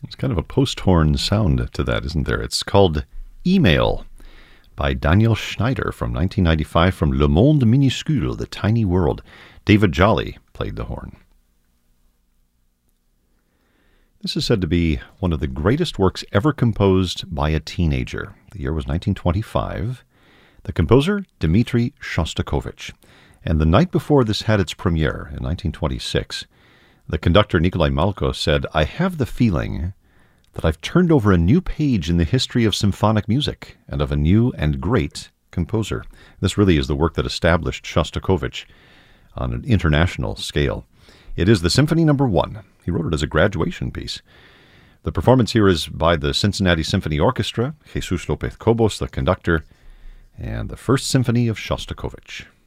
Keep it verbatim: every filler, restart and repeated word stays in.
It's kind of a post-horn sound to that, isn't there? It's called Email by Daniel Schneider from nineteen ninety-five from Le Monde Minuscule, The Tiny World. David Jolly played the horn. This is said to be one of the greatest works ever composed by a teenager. The year was nineteen twenty-five. The composer, Dmitri Shostakovich. And the night before this had its premiere, in nineteen twenty-six, the conductor Nikolai Malko said, "I have the feeling that I've turned over a new page in the history of symphonic music and of a new and great composer." This really is the work that established Shostakovich on an international scale. It is the Symphony Number One. He wrote it as a graduation piece. The performance here is by the Cincinnati Symphony Orchestra, Jesus Lopez Cobos, the conductor, and the First Symphony of Shostakovich.